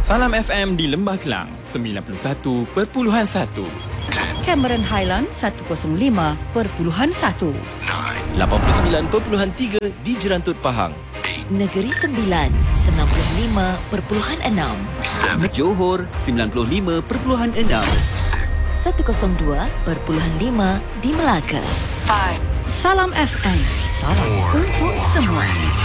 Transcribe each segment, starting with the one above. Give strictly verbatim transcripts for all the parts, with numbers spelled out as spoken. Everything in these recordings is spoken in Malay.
Salam F M di Lembah Kelang sembilan puluh satu perpuluhan satu. Cameron Highland seratus lima perpuluhan satu. lapan puluh sembilan perpuluhan tiga di Jerantut Pahang. Negeri Sembilan sembilan puluh lima perpuluhan enam. Johor sembilan puluh lima perpuluhan enam. seratus dua perpuluhan lima di Melaka. Salam F M. Salam untuk semua.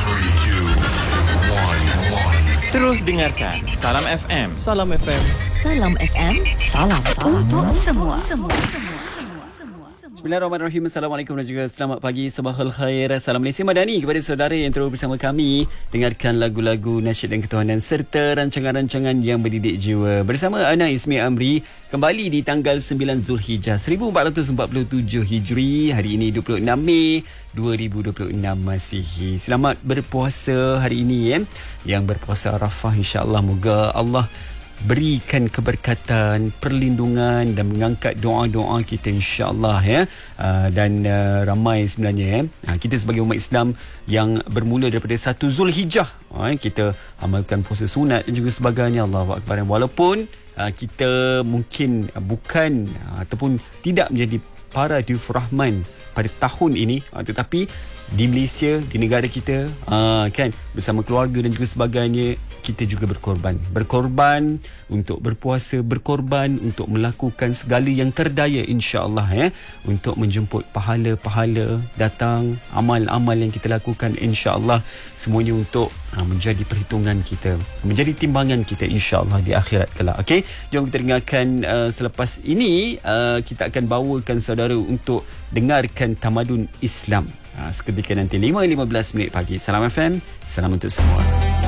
Terus dengarkan Salam F M. Salam F M. Salam F M. Salam untuk semua. Bismillahirrahmanirrahim. Assalamualaikum dan juga selamat pagi. Sabahul khair. Salam Malaysia Madani kepada saudara yang terus bersama kami. Dengarkan lagu-lagu nasyid dan ketuhanan serta rancangan-rancangan yang mendidik jiwa. Bersama Ana Ismi Amri kembali di tanggal sembilan Zulhijjah seribu empat ratus empat puluh tujuh Hijri. Hari ini dua puluh enam Mei dua ribu dua puluh enam Masihi. Selamat berpuasa hari ini ya. Yang berpuasa Arafah, insya-Allah moga Allah berikan keberkatan, perlindungan dan mengangkat doa-doa kita insya-Allah ya. Uh, dan uh, ramai sebenarnya ya. Uh, kita sebagai umat Islam yang bermula daripada satu Zulhijjah, uh, kita amalkan puasa sunat dan juga sebagainya. Allahu akbar. Walaupun uh, kita mungkin uh, bukan uh, ataupun tidak menjadi para duyuf rahman pada tahun ini, uh, tetapi di Malaysia, di negara kita, uh, kan, bersama keluarga dan juga sebagainya, kita juga berkorban. Berkorban untuk berpuasa, berkorban untuk melakukan segala yang terdaya insya-Allah ya, untuk menjemput pahala-pahala datang, amal-amal yang kita lakukan insya-Allah semuanya untuk uh, menjadi perhitungan kita, menjadi timbangan kita insya-Allah di akhirat kelak. Okey, jom kita dengarkan uh, selepas ini uh, kita akan bawakan saudara untuk dengarkan tamadun Islam. Ha, seketika nanti lima lima belas minit pagi. Salam F M, salam untuk semua.